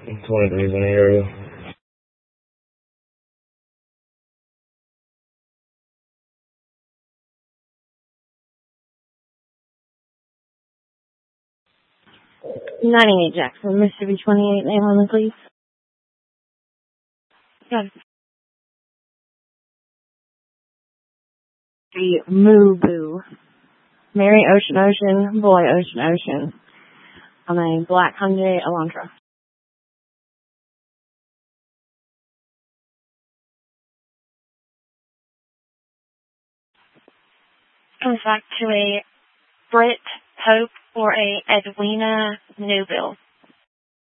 23's in the area. '98 Jackson, Mississippi 28, name on the please. Yes. The Moo Boo. Mary Ocean Ocean, Boy Ocean Ocean. On a black Hyundai Elantra. Comes back to a Britt Pope or a Edwina Newbill.